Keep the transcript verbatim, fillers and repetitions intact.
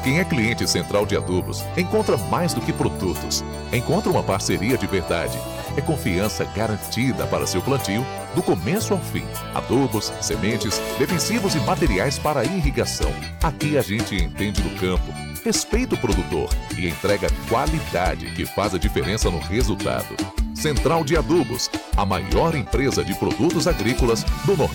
Quem é cliente Central de Adubos encontra mais do que produtos. Encontra uma parceria de verdade. É confiança garantida para seu plantio, do começo ao fim. Adubos, sementes, defensivos e materiais para irrigação. Aqui a gente entende do campo, respeita o produtor e entrega qualidade que faz a diferença no resultado. Central de Adubos, a maior empresa de produtos agrícolas do Nordeste.